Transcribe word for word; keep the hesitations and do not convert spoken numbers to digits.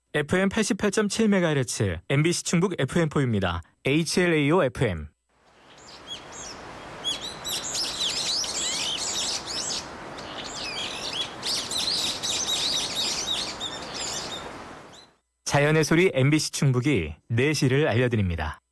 에프엠 팔십팔 점 칠 메가헤르츠 엠비씨 충북 에프엠포입니다. 에이치엘에이오 에프엠. 자연의 소리 엠비씨 충북이 네 시를 알려드립니다.